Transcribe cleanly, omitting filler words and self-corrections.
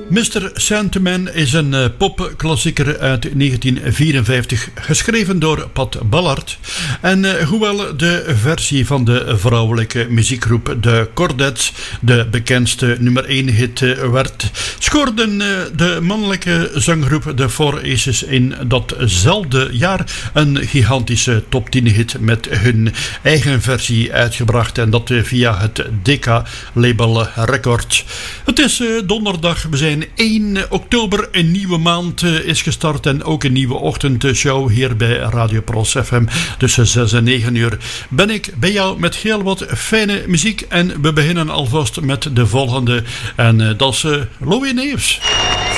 Mr. Sandman is een popklassieker uit 1954, geschreven door Pat Ballard. En hoewel de versie van de vrouwelijke muziekgroep The Chordettes de bekendste nummer 1 hit werd, scoorden de mannelijke zanggroep The Four Aces in datzelfde jaar een gigantische top 10 hit met hun eigen versie uitgebracht, en dat via het Decca-label Records. Het is donderdag, we zijn 1 oktober, een nieuwe maand is gestart en ook een nieuwe ochtendshow hier bij Radio Pros FM. Tussen 6 en 9 uur ben ik bij jou met heel wat fijne muziek en we beginnen alvast met de volgende en dat is Louis Neefs.